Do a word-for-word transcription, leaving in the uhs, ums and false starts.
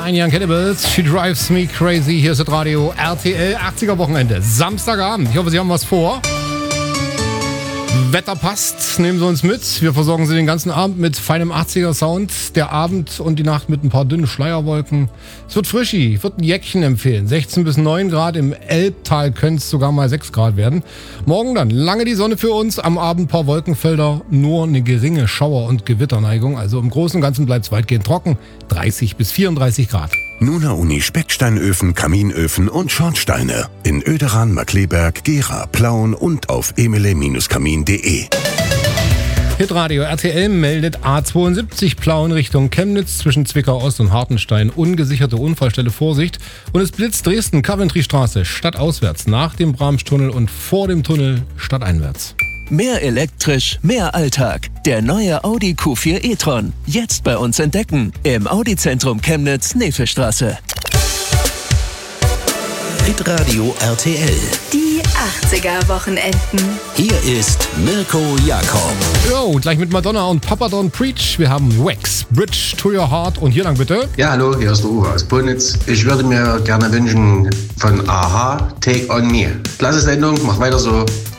Tiny Young Cannibals, She Drives Me Crazy. Hier ist das Radio R T L achtziger Wochenende. Samstagabend. Ich hoffe, Sie haben was vor. Wetter passt, nehmen Sie uns mit. Wir versorgen Sie den ganzen Abend mit feinem achtziger Sound. Der Abend und die Nacht mit ein paar dünnen Schleierwolken. Es wird frischi, ich würde ein Jäckchen empfehlen. sechzehn bis neun Grad, im Elbtal können es sogar mal sechs Grad werden. Morgen dann lange die Sonne für uns, am Abend ein paar Wolkenfelder, nur eine geringe Schauer- und Gewitterneigung. Also im Großen und Ganzen bleibt es weitgehend trocken, dreißig bis vierunddreißig Grad. Nuna Uni Specksteinöfen, Kaminöfen und Schornsteine. In Oederan, Markleberg, Gera, Plauen und auf emele kamin punkt de. Hitradio R T L meldet A zweiundsiebzig Plauen Richtung Chemnitz zwischen Zwickau Ost und Hartenstein. Ungesicherte Unfallstelle, Vorsicht. Und es blitzt Dresden, Coventry-Straße, stadtauswärts, nach dem Bramstunnel und vor dem Tunnel stadteinwärts. Mehr elektrisch, mehr Alltag. Der neue Audi Q vier e-tron. Jetzt bei uns entdecken. Im Audi-Zentrum Chemnitz, Nefelstraße. Hitradio R T L. Die achtziger Wochenenden. Hier ist Mirko Jakob. Jo, gleich mit Madonna und Papa Don't Preach. Wir haben Wax, Bridge to Your Heart und hier lang bitte. Ja, hallo, hier ist der Uwe aus Bonitz. Ich würde mir gerne wünschen von A H, Take on Me. Klasse Sendung, mach weiter so.